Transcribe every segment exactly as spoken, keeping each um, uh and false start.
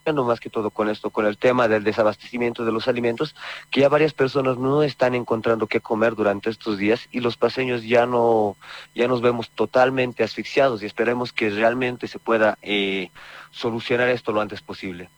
no más que todo con esto, con el tema del desabastecimiento de los alimentos, que ya varias personas no están encontrando qué comer durante estos días y los paseños ya no, ya nos vemos totalmente asfixiados y esperemos que realmente se pueda eh, solucionar esto lo antes posible.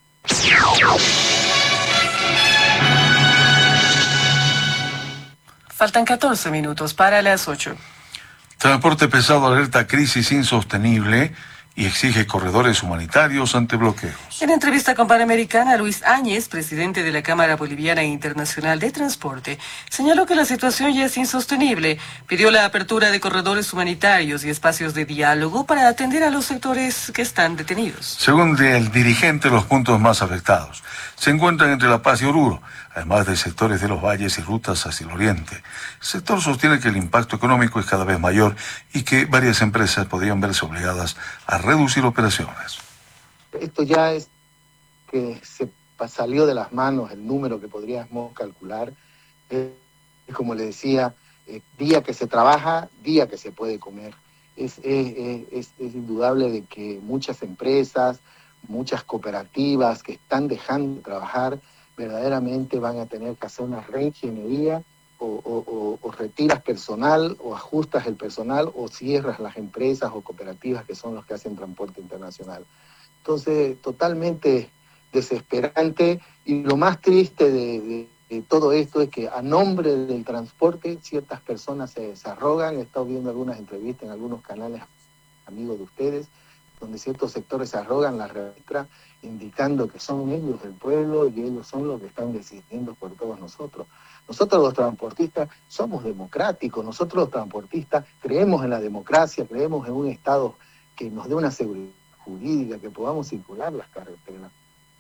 Faltan catorce minutos para las ocho. Transporte pesado alerta crisis insostenible y exige corredores humanitarios ante bloqueos. En entrevista con Panamericana, Luis Áñez, presidente de la Cámara Boliviana Internacional de Transporte, señaló que la situación ya es insostenible. Pidió la apertura de corredores humanitarios y espacios de diálogo para atender a los sectores que están detenidos. Según el dirigente, los puntos más afectados se encuentran entre La Paz y Oruro, además de sectores de los valles y rutas hacia el oriente. El sector sostiene que el impacto económico es cada vez mayor y que varias empresas podrían verse obligadas a reducir operaciones. Esto ya es que se salió de las manos el número que podríamos calcular. Es, como le decía, eh, día que se trabaja, día que se puede comer. Es, es, es, es indudable de que muchas empresas, muchas cooperativas que están dejando de trabajar, verdaderamente van a tener que hacer una reingeniería o, o, o, o retiras personal o ajustas el personal o cierras las empresas o cooperativas que son los que hacen transporte internacional. Entonces, totalmente desesperante, y lo más triste de, de, de todo esto es que a nombre del transporte ciertas personas se desarrogan. He estado viendo algunas entrevistas en algunos canales amigos de ustedes, donde ciertos sectores se arrogan la registra, indicando que son ellos el pueblo y ellos son los que están decidiendo por todos nosotros. Nosotros los transportistas somos democráticos, nosotros los transportistas creemos en la democracia, creemos en un Estado que nos dé una seguridad jurídica, que podamos circular las carreteras.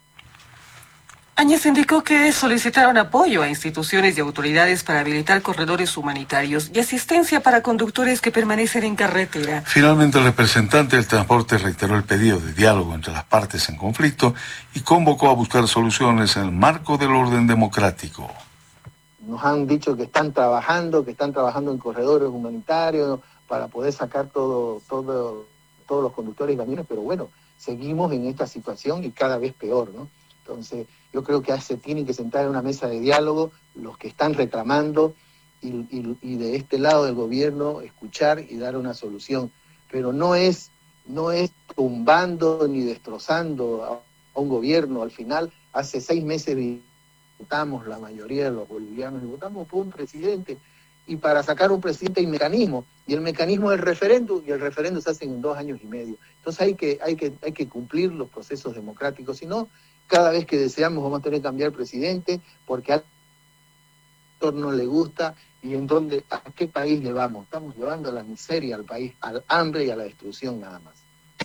Áñez indicó que solicitaron apoyo a instituciones y autoridades para habilitar corredores humanitarios y asistencia para conductores que permanecen en carretera. Finalmente, el representante del transporte reiteró el pedido de diálogo entre las partes en conflicto y convocó a buscar soluciones en el marco del orden democrático. Nos han dicho que están trabajando, que están trabajando en corredores humanitarios para poder sacar todo, todo, todos los conductores y camiones, pero bueno, seguimos en esta situación y cada vez peor, ¿no? Entonces, yo creo que se tienen que sentar en una mesa de diálogo los que están reclamando y, y, y de este lado del gobierno escuchar y dar una solución. Pero no es, no es tumbando ni destrozando a, a un gobierno. Al final, hace seis meses votamos la mayoría de los bolivianos y votamos por un presidente. Y para sacar un presidente hay mecanismo. Y el mecanismo es el referéndum, y el referéndum se hace en dos años y medio. Entonces hay que, hay que, hay que cumplir los procesos democráticos. Si no, cada vez que deseamos vamos a tener que cambiar presidente porque al sector no le gusta. ¿Y en dónde, a qué país le vamos? Estamos llevando a la miseria al país, al hambre y a la destrucción nada más.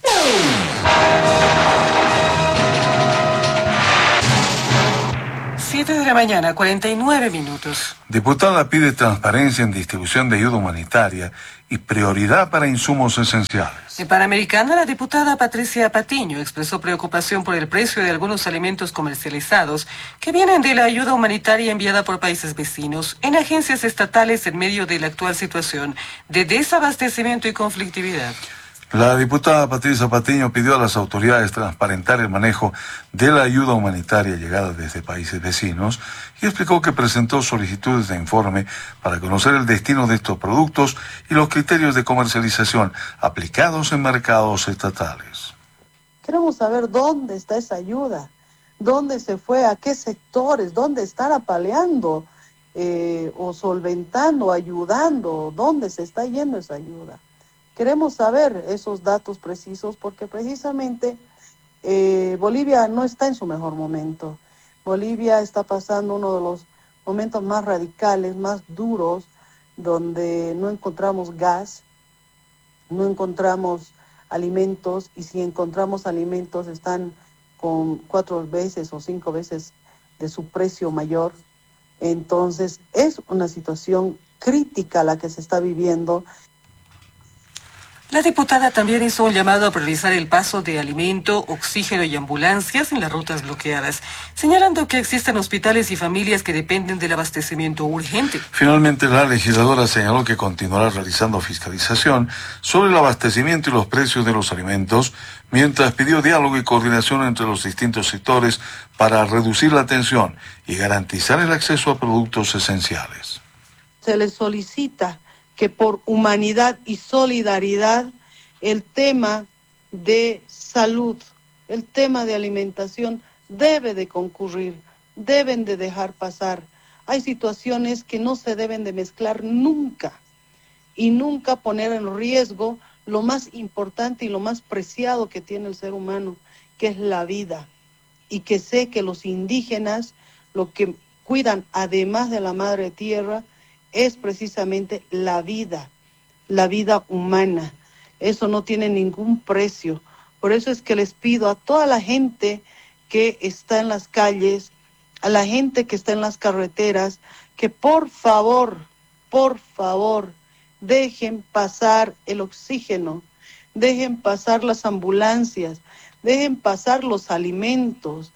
siete de la mañana, cuarenta y nueve minutos. Diputada pide transparencia en distribución de ayuda humanitaria y prioridad para insumos esenciales. En Panamericana, la diputada Patricia Patiño expresó preocupación por el precio de algunos alimentos comercializados que vienen de la ayuda humanitaria enviada por países vecinos en agencias estatales en medio de la actual situación de desabastecimiento y conflictividad. La diputada Patricia Patiño pidió a las autoridades transparentar el manejo de la ayuda humanitaria llegada desde países vecinos y explicó que presentó solicitudes de informe para conocer el destino de estos productos y los criterios de comercialización aplicados en mercados estatales. Queremos saber dónde está esa ayuda, dónde se fue, a qué sectores, dónde están apaleando eh, o solventando, ayudando, dónde se está yendo esa ayuda. Queremos saber esos datos precisos porque precisamente eh, Bolivia no está en su mejor momento. Bolivia está pasando uno de los momentos más radicales, más duros, donde no encontramos gas, no encontramos alimentos, y si encontramos alimentos están con cuatro veces o cinco veces de su precio mayor. Entonces es una situación crítica la que se está viviendo. La diputada también hizo un llamado a priorizar el paso de alimento, oxígeno y ambulancias en las rutas bloqueadas, señalando que existen hospitales y familias que dependen del abastecimiento urgente. Finalmente, la legisladora señaló que continuará realizando fiscalización sobre el abastecimiento y los precios de los alimentos, mientras pidió diálogo y coordinación entre los distintos sectores para reducir la tensión y garantizar el acceso a productos esenciales. Se les solicita que por humanidad y solidaridad el tema de salud, el tema de alimentación debe de concurrir, deben de dejar pasar. Hay situaciones que no se deben de mezclar nunca y nunca poner en riesgo lo más importante y lo más preciado que tiene el ser humano, que es la vida. Y que sé que los indígenas lo que cuidan, además de la madre tierra, es precisamente la vida, la vida humana. Eso no tiene ningún precio. Por eso es que les pido a toda la gente que está en las calles, a la gente que está en las carreteras, que por favor, por favor, dejen pasar el oxígeno, dejen pasar las ambulancias, dejen pasar los alimentos.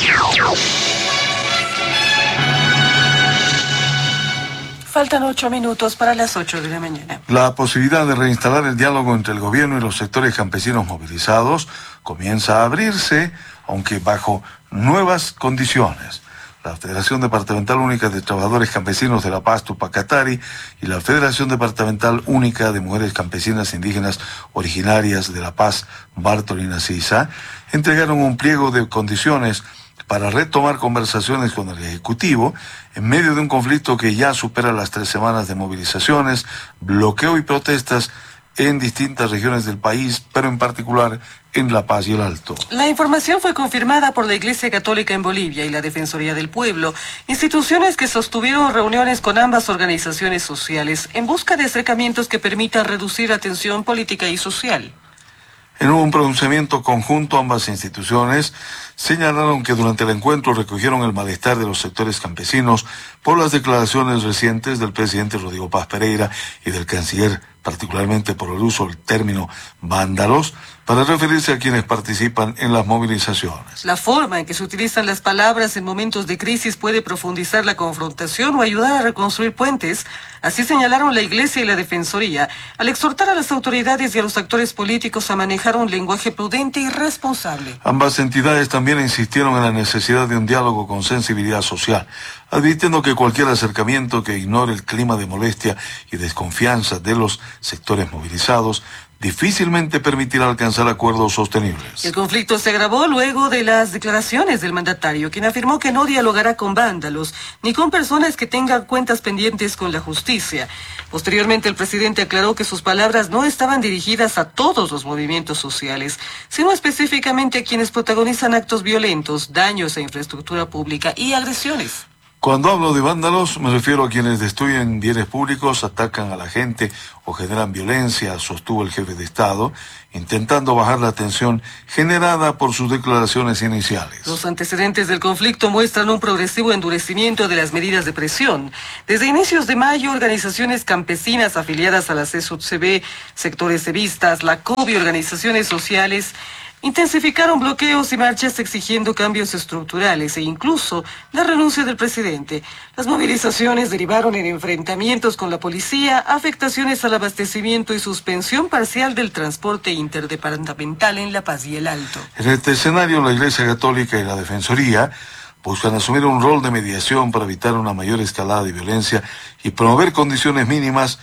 Faltan ocho minutos para las ocho de la mañana. La posibilidad de reinstalar el diálogo entre el gobierno y los sectores campesinos movilizados comienza a abrirse, aunque bajo nuevas condiciones. La Federación Departamental Única de Trabajadores Campesinos de La Paz, Tupacatari, y la Federación Departamental Única de Mujeres Campesinas Indígenas Originarias de La Paz, Bartolina Sisa, entregaron un pliego de condiciones para retomar conversaciones con el Ejecutivo en medio de un conflicto que ya supera las tres semanas de movilizaciones, bloqueo y protestas en distintas regiones del país, pero en particular en La Paz y el Alto. La información fue confirmada por la Iglesia Católica en Bolivia y la Defensoría del Pueblo, instituciones que sostuvieron reuniones con ambas organizaciones sociales en busca de acercamientos que permitan reducir la tensión política y social. En un pronunciamiento conjunto, ambas instituciones señalaron que durante el encuentro recogieron el malestar de los sectores campesinos por las declaraciones recientes del presidente Rodrigo Paz Pereira y del canciller, particularmente por el uso del término vándalos, para referirse a quienes participan en las movilizaciones. La forma en que se utilizan las palabras en momentos de crisis puede profundizar la confrontación o ayudar a reconstruir puentes. Así señalaron la Iglesia y la Defensoría, al exhortar a las autoridades y a los actores políticos a manejar un lenguaje prudente y responsable. Ambas entidades también insistieron en la necesidad de un diálogo con sensibilidad social, advirtiendo que cualquier acercamiento que ignore el clima de molestia y desconfianza de los sectores movilizados difícilmente permitirá alcanzar acuerdos sostenibles. El conflicto se agravó luego de las declaraciones del mandatario, quien afirmó que no dialogará con vándalos ni con personas que tengan cuentas pendientes con la justicia. Posteriormente, el presidente aclaró que sus palabras no estaban dirigidas a todos los movimientos sociales, sino específicamente a quienes protagonizan actos violentos, daños a infraestructura pública y agresiones. Cuando hablo de vándalos, me refiero a quienes destruyen bienes públicos, atacan a la gente o generan violencia, sostuvo el jefe de Estado, intentando bajar la tensión generada por sus declaraciones iniciales. Los antecedentes del conflicto muestran un progresivo endurecimiento de las medidas de presión. Desde inicios de mayo, organizaciones campesinas afiliadas a la C E S U T C B, sectores cevistas, la C O B y organizaciones sociales intensificaron bloqueos y marchas exigiendo cambios estructurales e incluso la renuncia del presidente. Las movilizaciones derivaron en enfrentamientos con la policía, afectaciones al abastecimiento y suspensión parcial del transporte interdepartamental en La Paz y el Alto. En este escenario, la Iglesia Católica y la Defensoría buscan asumir un rol de mediación para evitar una mayor escalada de violencia y promover condiciones mínimas